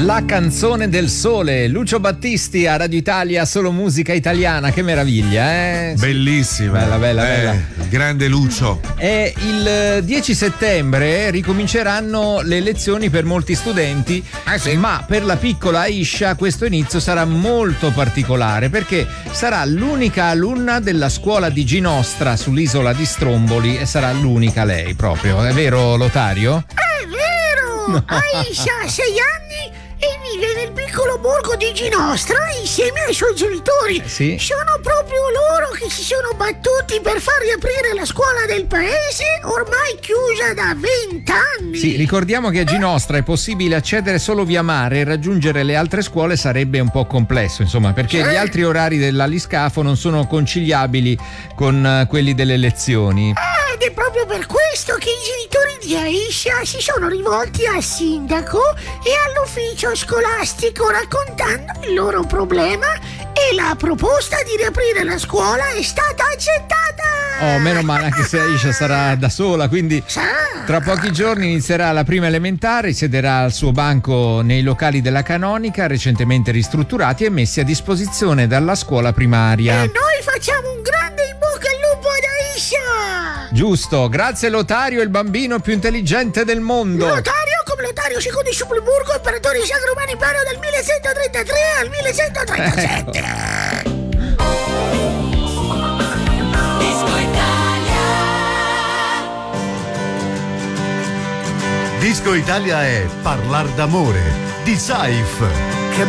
La canzone del sole, Lucio Battisti a Radio Italia, solo musica italiana, che meraviglia, eh? Bellissima. Bella. Grande Lucio. E il 10 settembre ricominceranno le lezioni per molti studenti, sì. ma per la piccola Aisha questo inizio sarà molto particolare perché sarà l'unica alunna della scuola di Ginostra sull'isola di Stromboli e sarà l'unica lei proprio, è vero Lotario? È vero! No. Aisha ha 6 anni e vive nel piccolo borgo di Ginostra insieme ai suoi genitori. Sì. Sono proprio loro che si sono battuti per far riaprire la scuola del paese, ormai chiusa da 20 anni. Sì, ricordiamo che a Ginostra è possibile accedere solo via mare e raggiungere le altre scuole sarebbe un po' complesso, insomma, perché gli altri orari dell'aliscafo non sono conciliabili con quelli delle lezioni. Ed è proprio per questo che i genitori di Aisha si sono rivolti al sindaco e all'ufficio scolastico raccontando il loro problema e la proposta di riaprire la scuola è stata accettata. Oh, meno male, anche se Aisha sarà da sola, quindi tra pochi giorni inizierà la prima elementare, siederà al suo banco nei locali della Canonica, recentemente ristrutturati e messi a disposizione dalla scuola primaria. E noi facciamo un grande in bocca al lupo ad Aisha. Giusto, grazie Lotario, il bambino più intelligente del mondo. Lotario, come Lotario II di Suppleburgo, imperatore Sacro Romano Impero dal 1133 al 1137. Disco Italia è Parlar d'amore di Saif.